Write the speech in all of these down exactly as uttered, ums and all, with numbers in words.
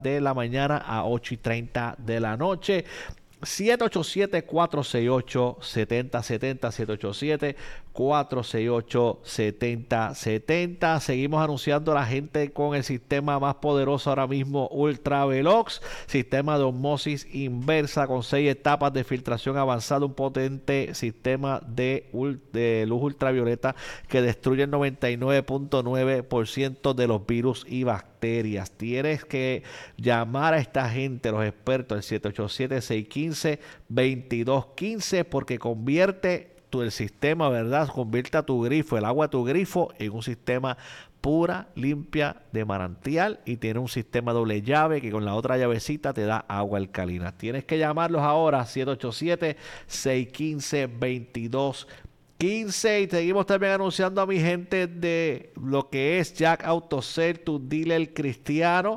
de la mañana a ocho y treinta de la noche. siete ocho siete, cuatro seis ocho, siete cero siete cero, siete ocho siete, cuatro seis ocho, siete cero siete cero. Seguimos anunciando a la gente con el sistema más poderoso ahora mismo, Ultra Velox, sistema de osmosis inversa con seis etapas de filtración avanzada, un potente sistema de, de luz ultravioleta que destruye el noventa y nueve punto nueve por ciento de los virus y bacterias. Tienes que llamar a esta gente, los expertos, el siete ocho siete, seis uno cinco, dos dos uno cinco, porque convierte tu, el sistema, ¿verdad? Convierte a tu grifo, el agua de tu grifo, en un sistema pura, limpia, de manantial, y tiene un sistema doble llave que con la otra llavecita te da agua alcalina. Tienes que llamarlos ahora, siete ocho siete, seis uno cinco, dos dos uno cinco. Y seguimos también anunciando a mi gente de lo que es Jack Autocel, tu dealer cristiano.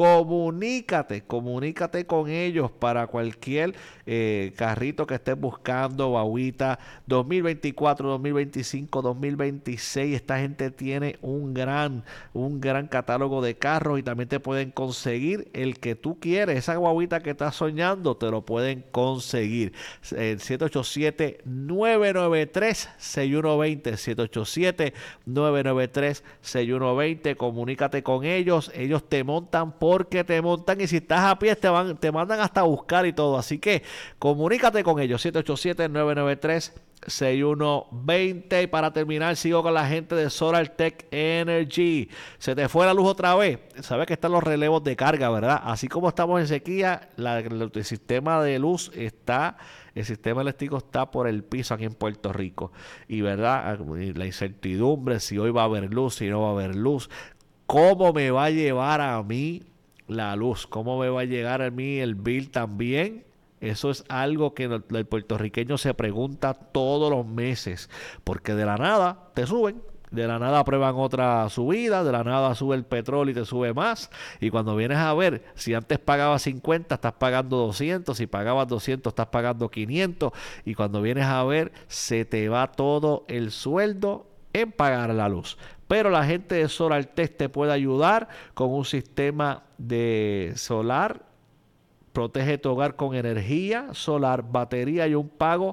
Comunícate, comunícate con ellos para cualquier eh, carrito que estés buscando, guaguita dos mil veinticuatro, dos mil veinticinco, dos mil veintiséis. Esta gente tiene un gran, un gran catálogo de carros y también te pueden conseguir el que tú quieres. Esa guaguita que estás soñando, te lo pueden conseguir. El siete ocho siete, nueve nueve tres, seis uno dos cero, siete ocho siete, nueve nueve tres, seis uno dos cero. Comunícate con ellos, ellos te montan por porque te montan, y si estás a pie te van, te mandan hasta a buscar y todo. Así que comunícate con ellos, siete ocho siete, nueve nueve tres, seis uno dos cero. Y para terminar, sigo con la gente de SolarTech Energy. Se te fue la luz otra vez. Sabes que están los relevos de carga, ¿verdad? Así como estamos en sequía, la, el, el sistema de luz está, el sistema eléctrico está por el piso aquí en Puerto Rico. Y verdad, la incertidumbre, si hoy va a haber luz, si no va a haber luz. ¿Cómo me va a llevar a mí la luz? ¿Cómo me va a llegar a mí el bill también? Eso es algo que el puertorriqueño se pregunta todos los meses, porque de la nada te suben, de la nada aprueban otra subida, de la nada sube el petróleo y te sube más, y cuando vienes a ver, si antes pagabas cincuenta, estás pagando doscientos, si pagabas doscientos, estás pagando quinientos, y cuando vienes a ver, se te va todo el sueldo en pagar la luz. Pero la gente de SolarTech te puede ayudar con un sistema de solar. Protege tu hogar con energía solar, batería y un pago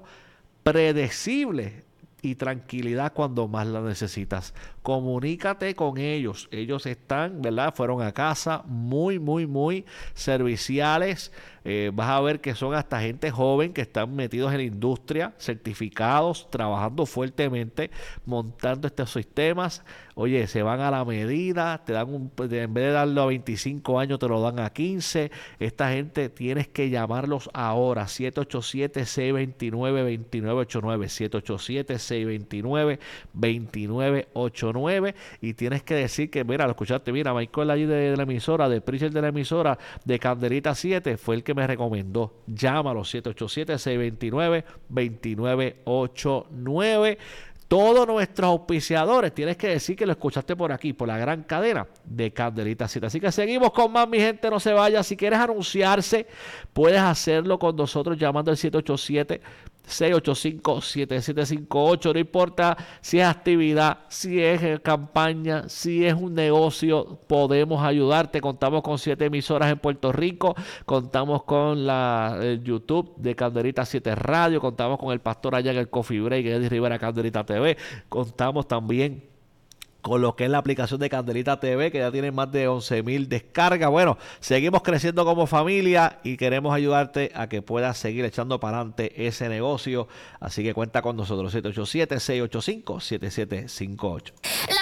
predecible y tranquilidad cuando más la necesitas. Comunícate con ellos. Ellos están, ¿verdad? Fueron a casa, muy, muy, muy serviciales. Eh, vas a ver que son hasta gente joven que están metidos en la industria, certificados, trabajando fuertemente, montando estos sistemas. Oye, se van a la medida, te dan un, en vez de darlo a veinticinco años, te lo dan a quince. Esta gente tienes que llamarlos ahora, siete ocho siete, seis dos nueve, dos nueve ocho nueve, siete ocho siete, seis dos nueve, dos nueve ocho nueve, y tienes que decir que, mira, lo escuchaste, mira, Michael allí de, de la emisora, de Preacher de la emisora, de Candelita siete, fue el que me recomendó. Llámalo, siete ocho siete, seis dos nueve, dos nueve ocho nueve. Todos nuestros auspiciadores, tienes que decir que lo escuchaste por aquí, por la gran cadena de Candelita siete. Así que seguimos con más, mi gente, no se vaya. Si quieres anunciarse, puedes hacerlo con nosotros llamando al siete ocho siete, seis ocho cinco, siete siete cinco ocho. No importa si es actividad, si es campaña, si es un negocio, podemos ayudarte. Contamos con siete emisoras en Puerto Rico, contamos con la el YouTube de Candelita siete Radio, contamos con el pastor allá en el Coffee Break, Eddie Rivera Candelita T V, contamos también con lo que es la aplicación de Candelita T V, que ya tiene más de once mil descargas. Bueno, seguimos creciendo como familia y queremos ayudarte a que puedas seguir echando para adelante ese negocio. Así que cuenta con nosotros, siete ocho siete, seis ocho cinco, siete siete cinco ocho.